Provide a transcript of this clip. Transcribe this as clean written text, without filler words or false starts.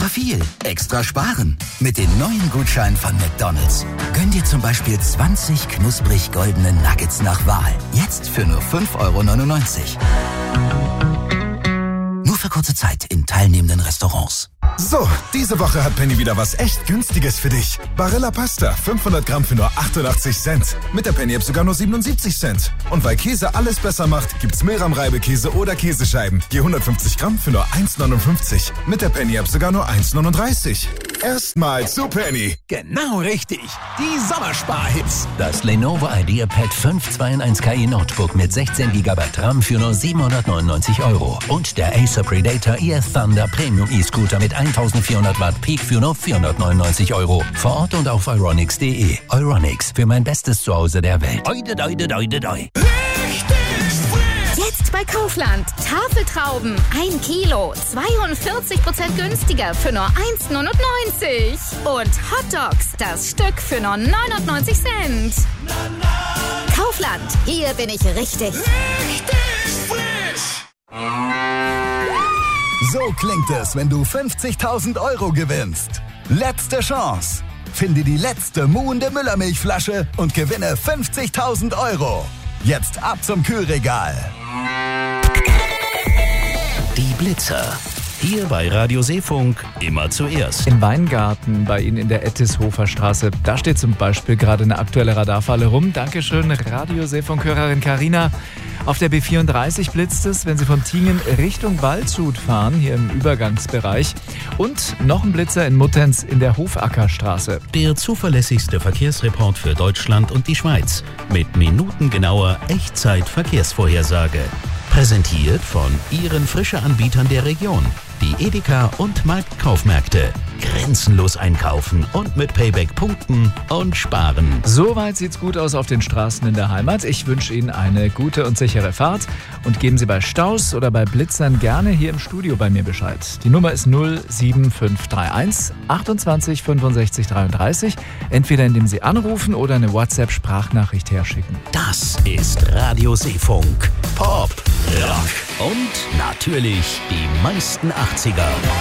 extra viel, extra sparen. Mit den neuen Gutscheinen von McDonald's. Gönn dir zum Beispiel 20 knusprig goldene Nuggets nach Wahl. Jetzt für nur 5,99 €. Nur für kurze Zeit in teilnehmenden Restaurants. So, diese Woche hat Penny wieder was echt Günstiges für dich. Barilla Pasta, 500 Gramm für nur 88 Cent. Mit der Penny-App sogar nur 77 Cent. Und weil Käse alles besser macht, gibt's Mehlrahm-Reibekäse oder Käsescheiben. Je 150 Gramm für nur 1,59. Mit der Penny-App sogar nur 1,39. Erstmal zu Penny. Genau richtig. Die Sommersparhits. Das Lenovo IdeaPad 5 2-in-1 KI Notebook mit 16 GB RAM für nur 799 €. Und der Acer Predator Ear Thunder Premium E-Scooter mit 1400 Watt Peak für nur 499 €. Vor Ort und auf euronics.de. Euronics, für mein bestes Zuhause der Welt. Oide, doide, doide, doi. Jetzt bei Kaufland. Tafeltrauben 1 Kilo, 42% günstiger für nur 1,99 €. Und Hotdogs, das Stück für nur 99 Cent. Kaufland, hier bin ich richtig. So klingt es, wenn du 50.000 € gewinnst. Letzte Chance. Finde die letzte muhende Müllermilchflasche und gewinne 50.000 €. Jetzt ab zum Kühlregal. Die Blitzer. Hier bei Radio Seefunk immer zuerst. Im Weingarten bei Ihnen in der Ettishofer Straße, da steht zum Beispiel gerade eine aktuelle Radarfalle rum. Dankeschön, Radio Seefunk-Hörerin Carina. Auf der B34 blitzt es, wenn Sie von Tingen Richtung Waldshut fahren, hier im Übergangsbereich. Und noch ein Blitzer in Muttenz in der Hofackerstraße. Der zuverlässigste Verkehrsreport für Deutschland und die Schweiz. Mit minutengenauer Echtzeit-Verkehrsvorhersage. Präsentiert von Ihren Frische-Anbietern der Region. Die Edeka und Marktkaufmärkte. Grenzenlos einkaufen und mit Payback punkten und sparen. Soweit sieht's gut aus auf den Straßen in der Heimat. Ich wünsche Ihnen eine gute und sichere Fahrt. Und geben Sie bei Staus oder bei Blitzern gerne hier im Studio bei mir Bescheid. Die Nummer ist 07531 28 65 33. Entweder indem Sie anrufen oder eine WhatsApp-Sprachnachricht herschicken. Das ist Radio Seefunk. Pop, Rock und natürlich die meisten 80er.